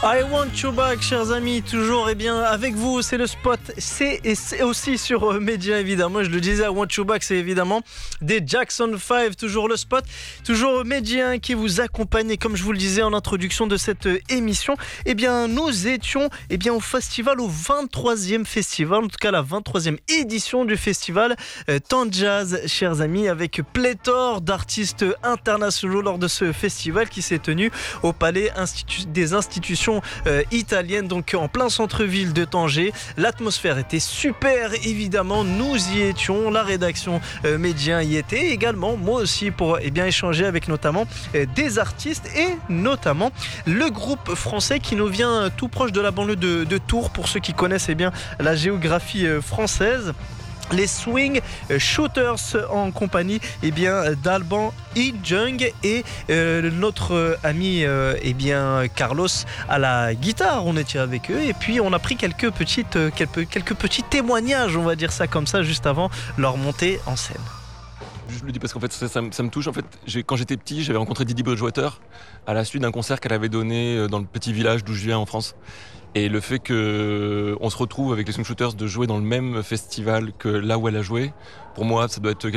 I want you back, chers amis, toujours avec vous, c'est le spot, c'est aussi sur Média évidemment, je le disais, I want you back, c'est évidemment des Jackson 5, toujours le spot, toujours Média qui vous accompagne, et comme je vous le disais en introduction de cette émission, nous étions au festival, au 23e festival, en tout cas la 23e édition du festival Temps de Jazz, chers amis, avec pléthore d'artistes internationaux lors de ce festival qui s'est tenu au Palais des institutions italiennes, donc en plein centre-ville de Tanger. L'atmosphère était super, évidemment, nous y étions, la rédaction Média y était également, moi aussi, pour échanger avec notamment des artistes et notamment le groupe français qui nous vient tout proche de la banlieue de Tours, pour ceux qui connaissent la géographie française. Les Swing Shooters en compagnie d'Alban Jung et notre ami Carlos à la guitare. On était avec eux et puis on a pris quelques petits témoignages, on va dire ça comme ça, juste avant leur montée en scène. Je le dis parce qu'en fait ça me touche. En fait, quand j'étais petit, j'avais rencontré Didi Bridgewater à la suite d'un concert qu'elle avait donné dans le petit village d'où je viens en France. Et le fait qu'on se retrouve avec les Swing Shooters de jouer dans le même festival que là où elle a joué, pour moi, ça doit être